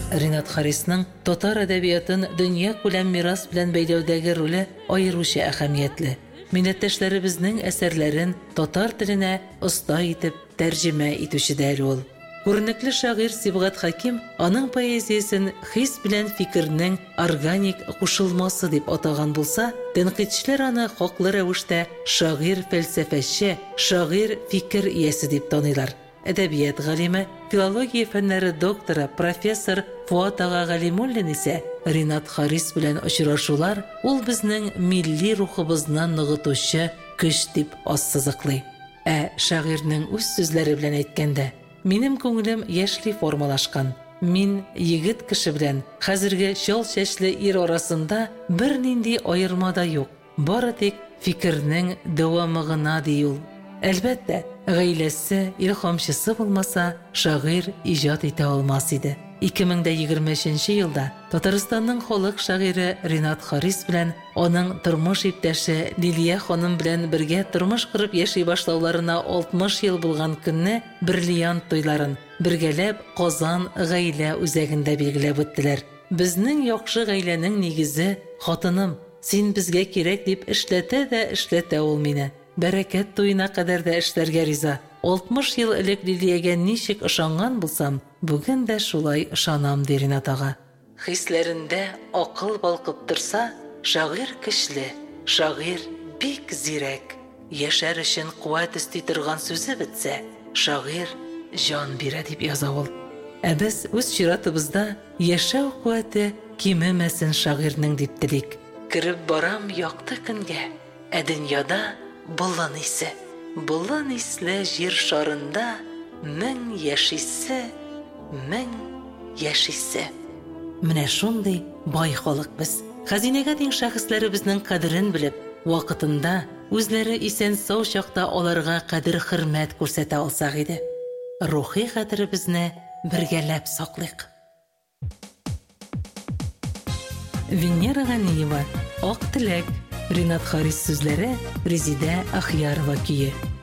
Ринат Харисның татар әдәбиятын дөнья күләм мирас белән бәйләүдәге роле аеруча әһәмиятле. Милләттәшләребезнең әсәрләрен татар теленә оста итеп тәрҗемә итүче дә ул. Күренекле шагыйрь Сибгат Хаким аның поэзиясын хис белән фикернең органик кушылмасы дип атаган булса, тәнкыйтьчеләр аны хаклы рәвештә шагыйрь фәлсәфәче, шагыйрь фикер иясе дип таныйлар. Әдәбият галиме, филология фәннәре докторы, профессор Фуат ага Галимуллин исә Ринат Харис белән очрашулар ул безнең милли рухыбызны ныгытучы көч дип ассызыклый. Шагыйрьнең үз сүзләре белән әйткәндә, минем күңелем яшьли формалашкан. Мин егет кеше белән хәзерге чал чәчле ир арасында бернинди аерма да юк. Бары тик фикернең дәвамы гына ди ул. Әлбәттә, гаиләсе, илһамчысы булмаса, шагыйрь иҗат итә алмас иде. 2023 елда Татарстанның халык шагыйре Ринат Харис белән аның тормыш иптәше Лилия ханым белән бергә тормыш корып яши башлауларына 60 ел булган көнне бриллиант туйларын бергәләп Казан гаилә үзәгендә билгеләп үттеләр. Безнең яхшы гаиләнең нигезе хатыным, син безгә кирәк дип эшләтә ул мине. Бәрәкәт туена кадәр дә эшләргә риза. 60 ел элек Лилиягә ничек ышанган булсам, бүген дә шулай ышанам ди Ринат ага. Хисләрендә акыл балкып торса, шагыйрь көчле, шагыйрь бик зирәк. Яшәр өчен куәт исти торган сүзе бетсә, шагыйрь җан бирә дип яза ул. Без үз чиратыбызда яшәү куәте кимемәсен шагыйрьнең дип телик. Киреп барам якты көнгә, дөньяда Болан исле җир шарында мең яшисе. Менә шундый бай халык без. Хәзинәгә тиң шәхесләребезнең кадерен белеп, вакытында үзләре исән сау чакта аларга кадер-хөрмәт күрсәтә алсак иде. Рухи хәтеребезне бергәләп саклыйк. Венера Ганиева, Ак теләк. Ринат Харис сүзләре, Резидә Ахъярова көе.